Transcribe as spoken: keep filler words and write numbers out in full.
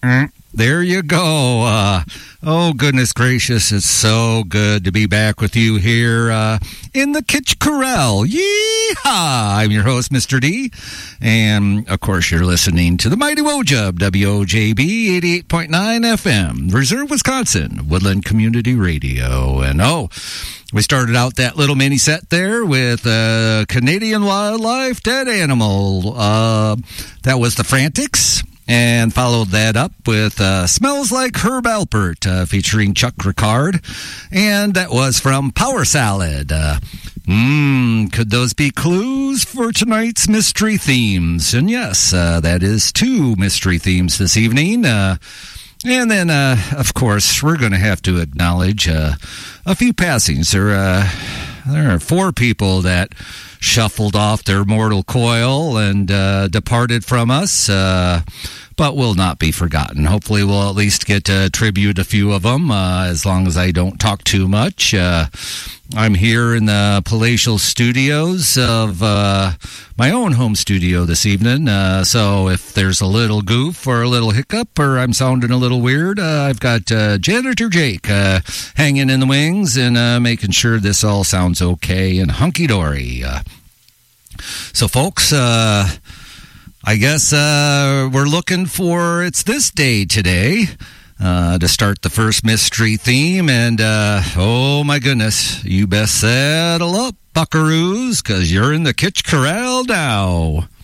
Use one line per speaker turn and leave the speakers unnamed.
There you go. Uh, oh, goodness gracious. It's so good to be back with you here uh, in the Kitch Corral. Yeehaw! I'm your host, Mister D. And, of course, you're listening to the Mighty Wojub, W O J B eighty-eight point nine F M, Reserve, Wisconsin, Woodland Community Radio. And, oh, we started out that little mini set there with uh, Canadian Wildlife Dead Animal. Uh, that was the Frantics. And followed that up with uh, Smells Like Herb Alpert, uh, featuring Chuck Ricard. And that was from Power Salad. Uh, Mmm, could those be clues for tonight's mystery themes? And yes, uh, that is two mystery themes this evening. Uh, and then, uh, of course, we're going to have to acknowledge uh, a few passings. There, uh, there are four people that shuffled off their mortal coil and uh, departed from us, uh, but will not be forgotten. Hopefully we'll at least get to tribute a few of them, uh, as long as I don't talk too much. Uh, I'm here in the palatial studios of uh, my own home studio this evening, uh, so if there's a little goof or a little hiccup or I'm sounding a little weird, uh, I've got uh, Janitor Jake uh, hanging in the wings and uh, making sure this all sounds okay and hunky-dory. Uh, so, folks, uh, I guess uh, we're looking for, it's this day today, uh, to start the first mystery theme. And, uh, oh, my goodness, you best settle up, buckaroos, because you're in the Kitch Corral now.